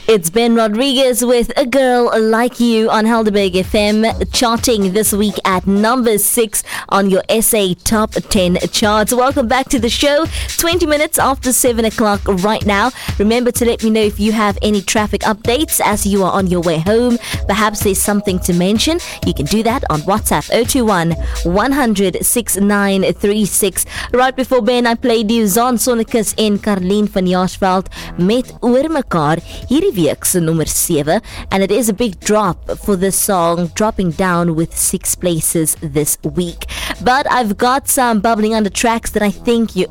It's Ben Rodriguez with A Girl Like You on Helderberg FM, charting this week at number 6 on your SA Top 10 charts. Welcome back to the show. 20 minutes after 7 o'clock right now. Remember to let me know if you have any traffic updates as you are on your way home. Perhaps there's something to mention. You can do that on WhatsApp 021 100 6936. Right before Ben, I played you Zon Sonnekus en Carlien van Jaarsveld met Oor Mekaar. Hierdie week se nummer 7, and it is a big drop for this song, dropping down with 6 places this week. But I've got some bubbling under tracks that I think you